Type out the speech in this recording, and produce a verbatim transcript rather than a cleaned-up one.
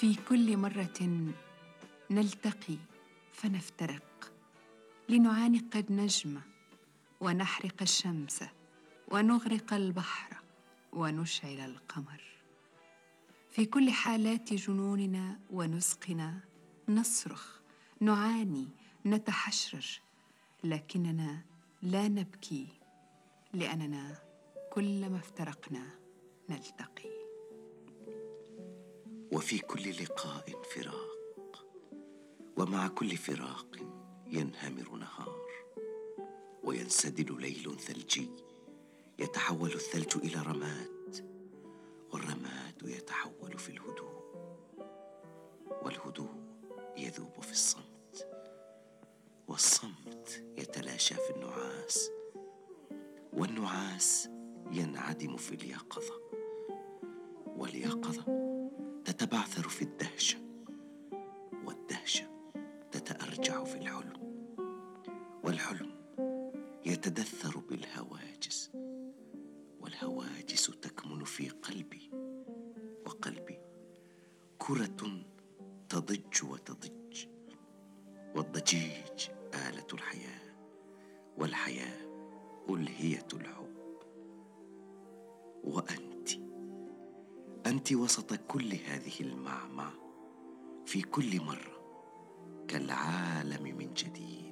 في كل مرة نلتقي فنفترق، لنعانق النجم ونحرق الشمس ونغرق البحر ونشعل القمر. في كل حالات جنوننا ونسقنا نصرخ، نعاني، نتحشرج، لكننا لا نبكي، لأننا كلما افترقنا نلتقي. وفي كل لقاء فراق، ومع كل فراق ينهمر نهار، وينسدل ليل ثلجي، يتحول الثلج إلى رماد، والرماد يتحول في الهدوء، والهدوء يذوب في الصمت، والصمت يتلاشى في النعاس، والنعاس ينعدم في اليقظة، واليقظة تتبعثر في الدهشة، والدهشة تتأرجع في الحلم، والحلم يتدثر بالهواجس، والهواجس تكمن في قلبي، وقلبي كرة تضج وتضج، والضجيج آلة الحياة، والحياة ألهية الحب. وأنت أنت وسط كل هذه المعمعة، في كل مرة كالعالم من جديد.